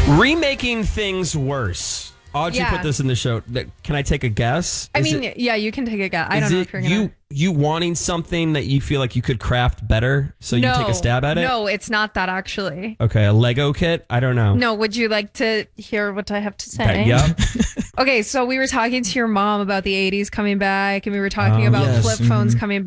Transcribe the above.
Remaking things worse. Audrey Yeah. put this in the show. Can I take a guess? I mean, yeah, you can take a guess. I don't know if you're going to. You wanting something that you feel like you could craft better, so you take a stab at it? No, it's not that actually. Okay, a Lego kit? I don't know. No, would you like to hear what I have to say? Yeah. Okay, so we were talking to your mom about the 80s coming back, and we were talking about yes. flip phones coming